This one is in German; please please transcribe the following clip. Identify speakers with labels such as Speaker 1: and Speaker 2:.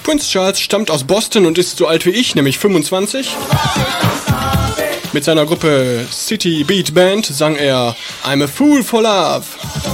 Speaker 1: Prince Charles stammt aus Boston und ist so alt wie ich, nämlich 25. Mit seiner Gruppe City Beat Band sang er I'm a Fool for Love.